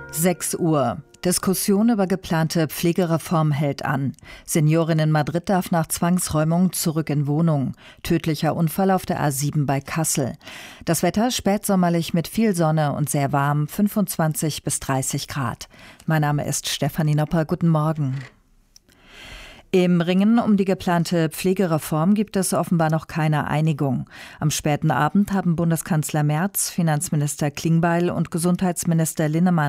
6 Uhr. Diskussion über geplante Pflegereform hält an. Seniorin in Madrid darf nach Zwangsräumung zurück in Wohnung. Tödlicher Unfall auf der A7 bei Kassel. Das Wetter spätsommerlich mit viel Sonne und sehr warm, 25 bis 30 Grad. Mein Name ist Stefanie Nopper. Guten Morgen. Im Ringen um die geplante Pflegereform gibt es offenbar noch keine Einigung. Am späten Abend haben Bundeskanzler Merz, Finanzminister Klingbeil und Gesundheitsminister Linnemann